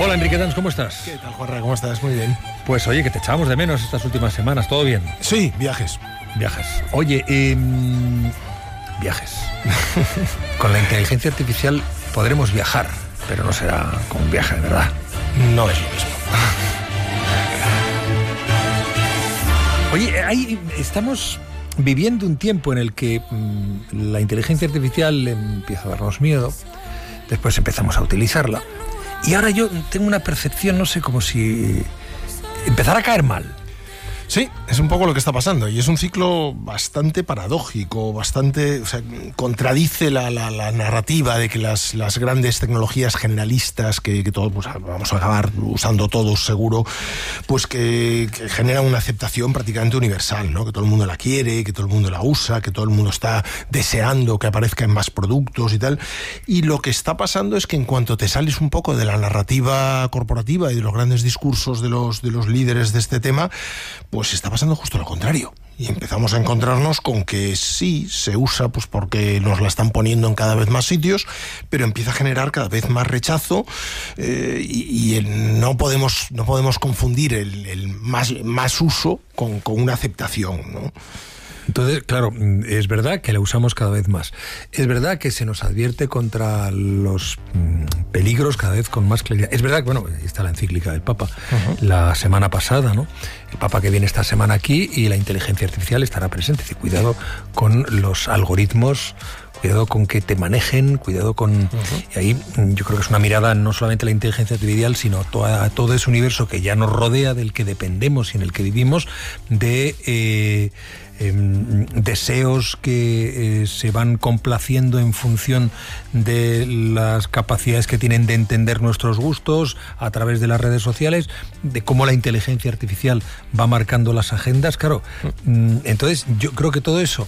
Hola Enrique Dans, ¿cómo estás? ¿Qué tal, Juanra? ¿Cómo estás? Muy bien. Pues oye, que te echábamos de menos estas últimas semanas, ¿todo bien? Sí, viajes. Viajes. Oye, viajes. Con la inteligencia artificial podremos viajar, pero no será como un viaje de verdad. No es lo mismo. Oye, ahí estamos viviendo un tiempo en el que la inteligencia artificial empieza a darnos miedo, después empezamos a utilizarla, y ahora yo tengo una percepción, no sé, como si empezara a caer mal. Sí, es un poco lo que está pasando y es un ciclo bastante paradójico, bastante, o sea, contradice la narrativa de que las grandes tecnologías generalistas que todos pues, vamos a acabar usando todos seguro, pues que generan una aceptación prácticamente universal, ¿no? Que todo el mundo la quiere, que todo el mundo la usa, que todo el mundo está deseando que aparezca en más productos y tal. Y lo que está pasando es que en cuanto te sales un poco de la narrativa corporativa y de los grandes discursos de los líderes de este tema, pues está pasando justo lo contrario. Y empezamos a encontrarnos con que sí, se usa pues porque nos la están poniendo en cada vez más sitios, pero empieza a generar cada vez más rechazo no podemos confundir el más uso con una aceptación, ¿no? Entonces, claro, es verdad que la usamos cada vez más. Es verdad que se nos advierte contra los peligros cada vez con más claridad. Es verdad que, bueno, está la encíclica del Papa la semana pasada, ¿no? El Papa que viene esta semana aquí y la inteligencia artificial estará presente. Dice, cuidado con los algoritmos, cuidado con que te manejen, cuidado con... Y ahí yo creo que es una mirada no solamente a la inteligencia artificial, sino a todo ese universo que ya nos rodea, del que dependemos y en el que vivimos, de deseos que se van complaciendo en función de las capacidades que tienen de entender nuestros gustos a través de las redes sociales, de cómo la inteligencia artificial va marcando las agendas. Claro, entonces yo creo que todo eso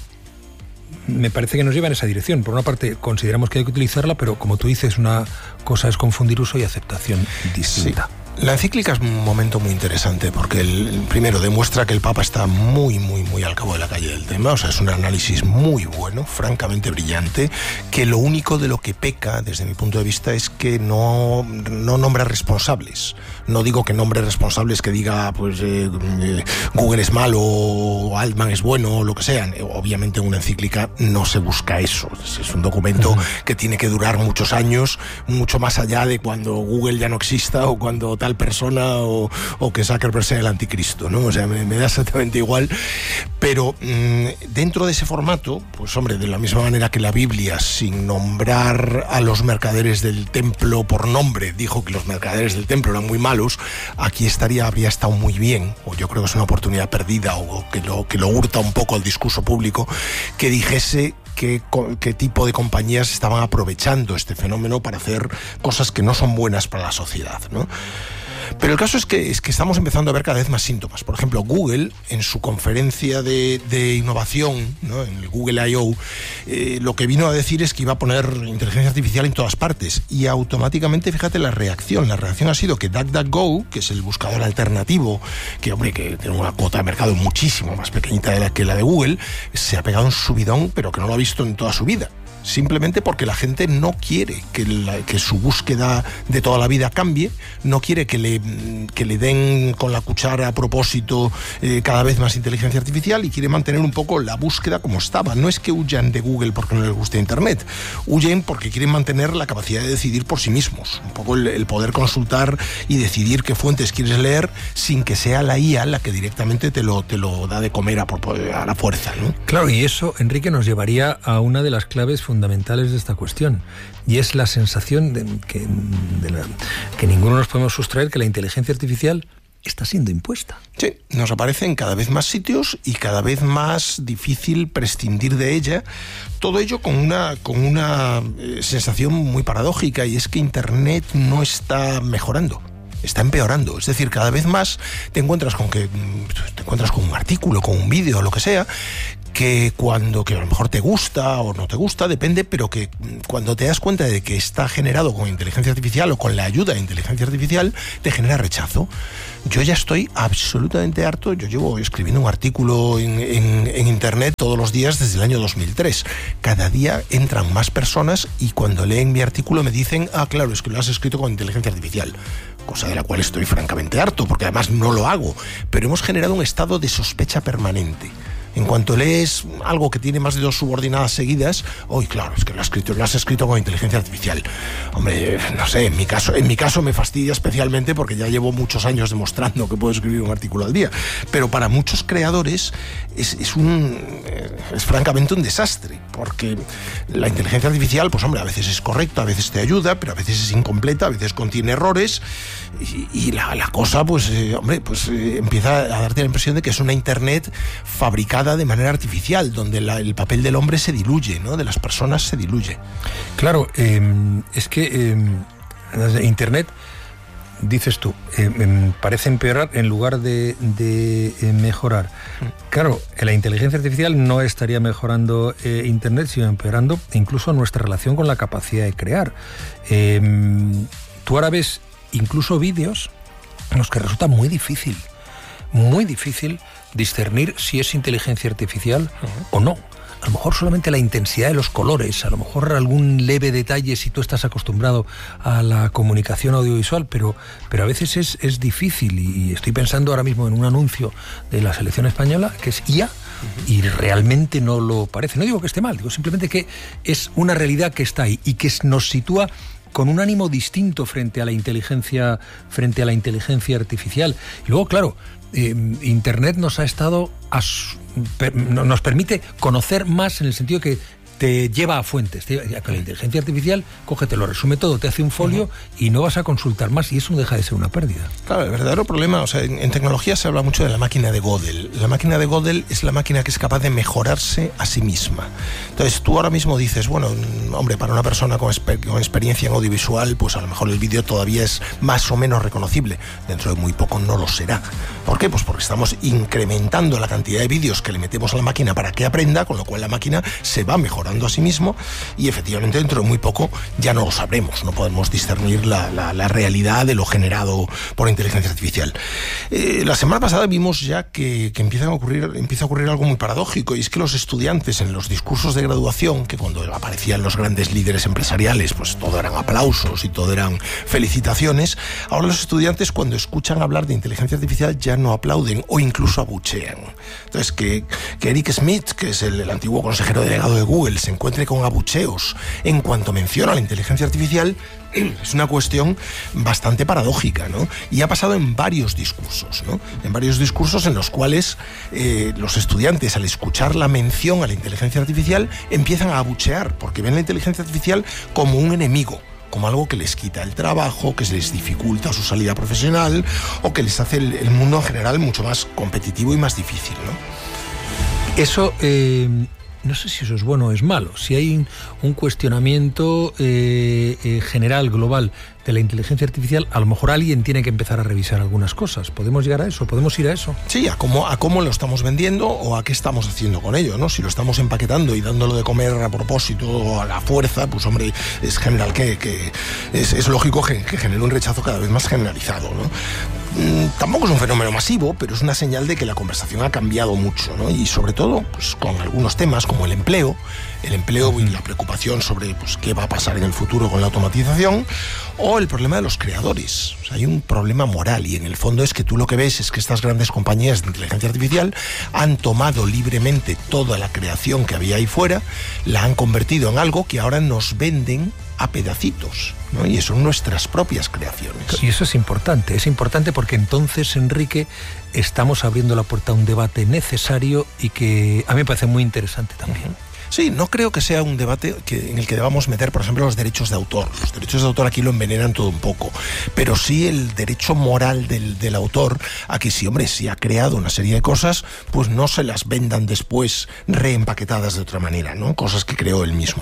me parece que nos lleva en esa dirección. Por una parte, consideramos que hay que utilizarla, pero como tú dices, una cosa es confundir uso y aceptación distinta. Sí. La encíclica es un momento muy interesante porque primero demuestra que el Papa está muy al cabo de la calle del tema, o sea, es un análisis muy bueno, francamente brillante, que lo único de lo que peca, desde mi punto de vista, es que no nombra responsables. No digo que nombre responsables que diga, pues, Google es malo o Altman es bueno o lo que sea. Obviamente en una encíclica no se busca eso. Es un documento que tiene que durar muchos años, mucho más allá de cuando Google ya no exista o cuando tal persona o que Zuckerberg sea el anticristo, ¿no? O sea, me da exactamente igual, pero dentro de ese formato, pues hombre, de la misma manera que la Biblia, sin nombrar a los mercaderes del templo por nombre, dijo que los mercaderes del templo eran muy malos, aquí habría estado muy bien, o yo creo que es una oportunidad perdida, o que lo hurta un poco al discurso público, que dijese qué tipo de compañías estaban aprovechando este fenómeno para hacer cosas que no son buenas para la sociedad, ¿no? Pero el caso es que estamos empezando a ver cada vez más síntomas. Por ejemplo, Google, en su conferencia de innovación, ¿no?, en el Google I.O., lo que vino a decir es que iba a poner inteligencia artificial en todas partes. Y automáticamente, fíjate la reacción. La reacción ha sido que DuckDuckGo, que es el buscador alternativo, que tiene una cuota de mercado muchísimo más pequeñita que la de Google, se ha pegado un subidón, pero que no lo ha visto en toda su vida. Simplemente porque la gente no quiere que su búsqueda de toda la vida cambie, no quiere que le den con la cuchara a propósito cada vez más inteligencia artificial, y quiere mantener un poco la búsqueda como estaba. No es que huyan de Google porque no les guste Internet, huyen porque quieren mantener la capacidad de decidir por sí mismos, un poco el poder consultar y decidir qué fuentes quieres leer sin que sea la IA la que directamente te lo da de comer a la fuerza, ¿no? Claro, y eso, Enrique, nos llevaría a una de las claves fundamentales de esta cuestión, y es la sensación de que ninguno nos podemos sustraer, que la inteligencia artificial está siendo impuesta. Sí, nos aparece en cada vez más sitios y cada vez más difícil prescindir de ella. Todo ello con una sensación muy paradójica, y es que Internet no está mejorando, está empeorando. Es decir, cada vez más te encuentras con un artículo, con un vídeo, lo que sea, que a lo mejor te gusta o no te gusta, depende, pero que cuando te das cuenta de que está generado con inteligencia artificial o con la ayuda de inteligencia artificial, te genera rechazo. Yo ya estoy absolutamente harto. Yo llevo escribiendo un artículo en internet todos los días desde el año 2003. Cada día entran más personas y cuando leen mi artículo me dicen, claro, es que lo has escrito con inteligencia artificial. Cosa de la cual estoy francamente harto, porque además no lo hago. Pero hemos generado un estado de sospecha permanente. En cuanto lees algo que tiene más de 2 subordinadas seguidas, claro, es que lo has escrito con inteligencia artificial. Hombre, no sé, en mi caso me fastidia especialmente porque ya llevo muchos años demostrando que puedo escribir un artículo al día. Pero para muchos creadores es francamente un desastre, porque la inteligencia artificial, pues hombre, a veces es correcta, a veces te ayuda, pero a veces es incompleta, a veces contiene errores, y la cosa, empieza a darte la impresión de que es una Internet fabricada de manera artificial, donde el papel del hombre se diluye, ¿no? De las personas se diluye. Claro, es que Internet, dices tú, parece empeorar en lugar de mejorar. Claro, la inteligencia artificial no estaría mejorando Internet, sino empeorando incluso nuestra relación con la capacidad de crear. Tú ahora ves incluso vídeos en los que resulta muy difícil discernir si es inteligencia artificial o no. A lo mejor solamente la intensidad de los colores, a lo mejor algún leve detalle si tú estás acostumbrado a la comunicación audiovisual, pero a veces es difícil, y estoy pensando ahora mismo en un anuncio de la selección española que es IA, y realmente no lo parece. No digo que esté mal, digo simplemente que es una realidad que está ahí y que nos sitúa con un ánimo distinto frente a la inteligencia artificial. Y luego, claro, Internet nos permite conocer más, en el sentido que te lleva a fuentes. Con la inteligencia artificial, te lo resume todo, te hace un folio y no vas a consultar más, y eso no deja de ser una pérdida. Claro, el verdadero problema, en tecnología se habla mucho de la máquina de Gödel. La máquina de Gödel es la máquina que es capaz de mejorarse a sí misma. Entonces tú ahora mismo dices, bueno, hombre, para una persona con experiencia en audiovisual, pues a lo mejor el vídeo todavía es más o menos reconocible. Dentro de muy poco no lo será. ¿Por qué? Pues porque estamos incrementando la cantidad de vídeos que le metemos a la máquina para que aprenda, con lo cual la máquina se va mejorando a sí mismo, y efectivamente dentro de muy poco ya no lo sabremos, no podemos discernir la realidad de lo generado por inteligencia artificial. La semana pasada vimos ya que empieza a ocurrir algo muy paradójico, y es que los estudiantes en los discursos de graduación, que cuando aparecían los grandes líderes empresariales, pues todo eran aplausos y todo eran felicitaciones, ahora los estudiantes, cuando escuchan hablar de inteligencia artificial, ya no aplauden o incluso abuchean. Entonces que Eric Schmidt, que es el antiguo consejero delegado de Google, se encuentre con abucheos en cuanto menciona la inteligencia artificial, es una cuestión bastante paradójica, ¿no? Y ha pasado en varios discursos, ¿no? En varios discursos en los cuales los estudiantes, al escuchar la mención a la inteligencia artificial, empiezan a abuchear, porque ven la inteligencia artificial como un enemigo, como algo que les quita el trabajo, que se les dificulta su salida profesional, o que les hace el mundo en general mucho más competitivo y más difícil, ¿no? Eso, no sé si eso es bueno o es malo. Si hay un cuestionamiento general, global, de la inteligencia artificial, a lo mejor alguien tiene que empezar a revisar algunas cosas. ¿Podemos llegar a eso? ¿Podemos ir a eso? Sí, a cómo lo estamos vendiendo o a qué estamos haciendo con ello, ¿no? Si lo estamos empaquetando y dándolo de comer a propósito o a la fuerza, pues hombre, es general que es lógico que genere un rechazo cada vez más generalizado, ¿no? Tampoco es un fenómeno masivo, pero es una señal de que la conversación ha cambiado mucho, ¿no? Y sobre todo, pues con algunos temas como el empleo y la preocupación sobre pues qué va a pasar en el futuro con la automatización, o el problema de los creadores. O sea, hay un problema moral, y en el fondo es que tú lo que ves es que estas grandes compañías de inteligencia artificial han tomado libremente toda la creación que había ahí fuera, la han convertido en algo que ahora nos venden a pedacitos, ¿no? Y son nuestras propias creaciones. Y eso es importante porque entonces, Enrique, estamos abriendo la puerta a un debate necesario y que a mí me parece muy interesante también. Sí, no creo que sea un debate en el que debamos meter, por ejemplo, los derechos de autor. Los derechos de autor aquí lo envenenan todo un poco, pero sí el derecho moral del autor a que si ha creado una serie de cosas, pues no se las vendan después reempaquetadas de otra manera, ¿no? Cosas que creó él mismo.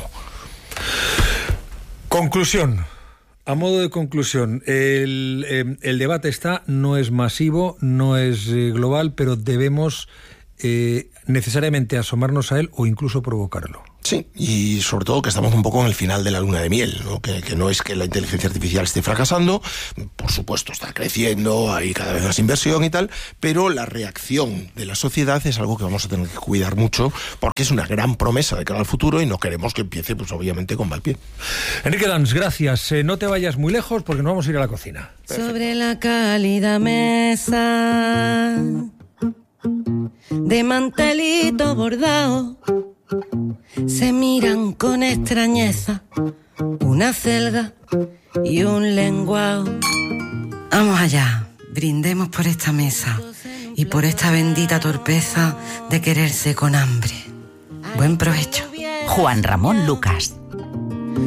Conclusión. A modo de conclusión, el debate no es masivo, no es global, pero debemos necesariamente asomarnos a él o incluso provocarlo. Sí, y sobre todo que estamos un poco en el final de la luna de miel, ¿no? Que no es que la inteligencia artificial esté fracasando, por supuesto está creciendo, hay cada vez más inversión y tal, pero la reacción de la sociedad es algo que vamos a tener que cuidar mucho, porque es una gran promesa de cara al futuro y no queremos que empiece, pues obviamente, con mal pie. Enrique Dans, gracias. No te vayas muy lejos porque nos vamos a ir a la cocina. Perfecto. Sobre la cálida mesa de mantelito bordado se miran con extrañeza una celga y un lenguao. Vamos allá, brindemos por esta mesa y por esta bendita torpeza de quererse con hambre. Buen provecho. Juan Ramón Lucas.